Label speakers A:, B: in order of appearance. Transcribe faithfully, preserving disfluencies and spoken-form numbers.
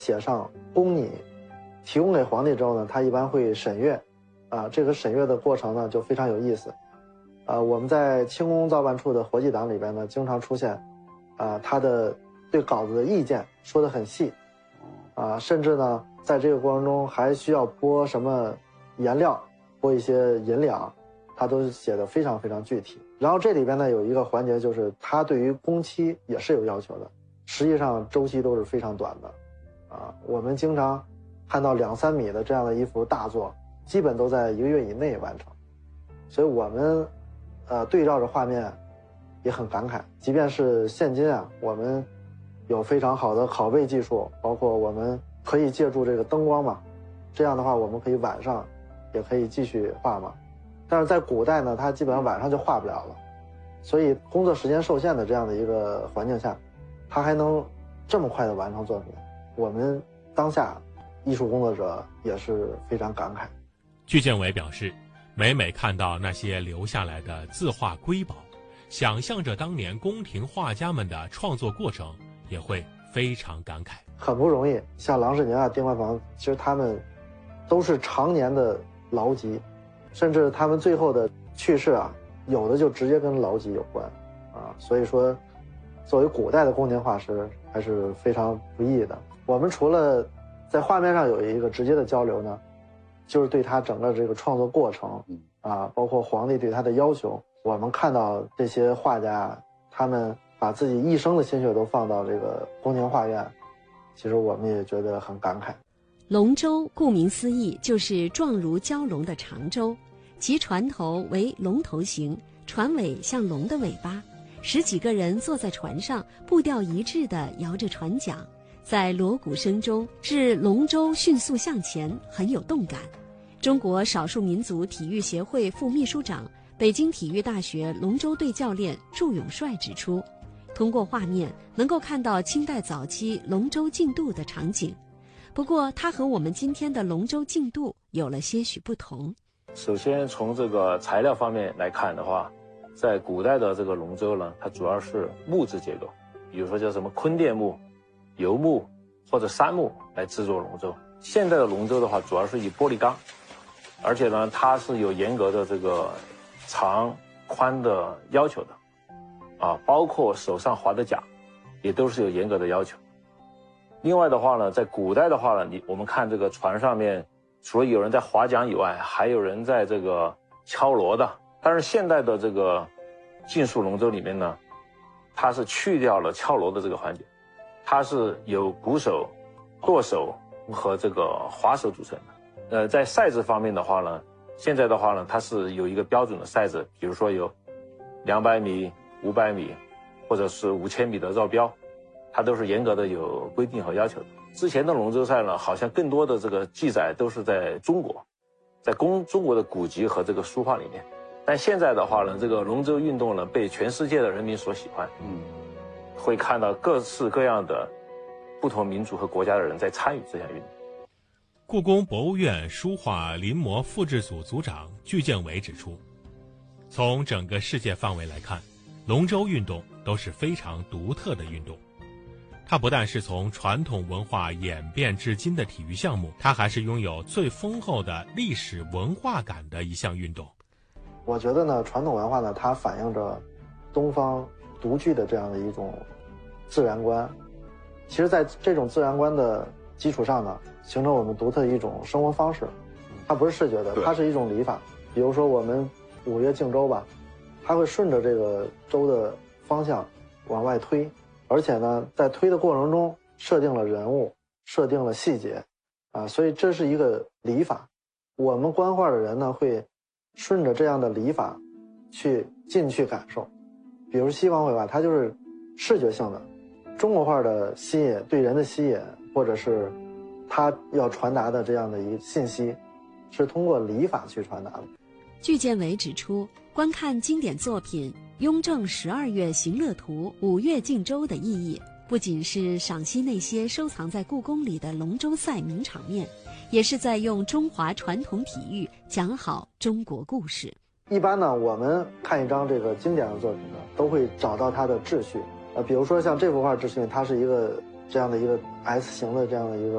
A: 写上公拟，提供给皇帝之后呢，他一般会审阅，啊，这个审阅的过程呢就非常有意思，啊，我们在清宫造办处的活计档里边呢，经常出现，啊，他的对稿子的意见说得很细，啊，甚至呢，在这个过程中还需要拨什么颜料，拨一些银两，他都写得非常非常具体。然后这里边呢有一个环节，就是他对于工期也是有要求的，实际上周期都是非常短的，啊，我们经常看到两三米的这样的一幅大作，基本都在一个月以内完成，所以我们，呃，对照着画面，也很感慨。即便是现今啊，我们有非常好的拷贝技术，包括我们可以借助这个灯光嘛，这样的话我们可以晚上也可以继续画嘛。但是在古代呢，它基本上晚上就画不了了，所以工作时间受限的这样的一个环境下，它还能这么快的完成作品，我们当下艺术工作者也是非常感慨。
B: 具建伟表示，每每看到那些留下来的字画瑰宝，想象着当年宫廷画家们的创作过程，也会非常感慨。
A: 很不容易，像郎世宁啊、丁怀房，其实他们都是常年的劳疾，甚至他们最后的去世啊，有的就直接跟劳疾有关啊。所以说，作为古代的宫廷画师，还是非常不易的。我们除了在画面上有一个直接的交流呢，就是对他整个这个创作过程啊，包括皇帝对他的要求，我们看到这些画家，他们把自己一生的心血都放到这个宫廷画院，其实我们也觉得很感慨。
C: 龙舟顾名思义就是状如蛟龙的长舟，其船头为龙头形，船尾像龙的尾巴，十几个人坐在船上，步调一致地摇着船桨，在锣鼓声中致龙舟迅速向前，很有动感。中国少数民族体育协会副秘书长、北京体育大学龙舟队教练祝永帅指出，通过画面能够看到清代早期龙舟竞渡的场景，不过它和我们今天的龙舟竞渡有了些许不同。
D: 首先从这个材料方面来看的话，在古代的这个龙舟呢，它主要是木质结构，比如说叫什么坤甸木、油木或者杉木来制作龙舟。现代的龙舟的话，主要是以玻璃钢，而且呢，它是有严格的这个长宽的要求的，啊，包括手上划的桨，也都是有严格的要求。另外的话呢，在古代的话呢，你我们看这个船上面，除了有人在划桨以外，还有人在这个敲锣的。但是现代的这个竞速龙舟里面呢，它是去掉了敲锣的这个环节，它是由鼓手、舵手和这个划手组成的。呃，在赛制方面的话呢，现在的话呢，它是有一个标准的赛制，比如说有两百米、五百米，或者是五千米的绕标，它都是严格的有规定和要求的。之前的龙舟赛呢，好像更多的这个记载都是在中国，在中中国的古籍和这个书画里面。但现在的话呢，这个龙舟运动呢，被全世界的人民所喜欢，嗯，会看到各式各样的不同民族和国家的人在参与这项运动。
B: 故宫博物院书画临摹复制组组长具建伟指出，从整个世界范围来看，龙舟运动都是非常独特的运动。它不但是从传统文化演变至今的体育项目，它还是拥有最丰厚的历史文化感的一项运动。
A: 我觉得呢，传统文化呢，它反映着东方独具的这样的一种自然观。其实在这种自然观的基础上呢，形成我们独特的一种生活方式。它不是视觉的，它是一种礼法。比如说我们五岳竞舟吧，它会顺着这个舟的方向往外推，而且呢，在推的过程中设定了人物，设定了细节，啊，所以这是一个礼法。我们观画的人呢，会顺着这样的礼法去进去感受。比如西方绘画，它就是视觉性的；中国画的吸引，对人的吸引，或者是它要传达的这样的一个信息，是通过礼法去传达的。
C: 具建伟指出，观看经典作品《雍正十二月行乐图》五岳竞舟的意义，不仅是赏析那些收藏在故宫里的龙舟赛名场面，也是在用中华传统体育讲好中国故事。
A: 一般呢，我们看一张这个经典的作品呢，都会找到它的秩序。呃，比如说像这幅画秩序，它是一个这样的一个 S 型的这样的一个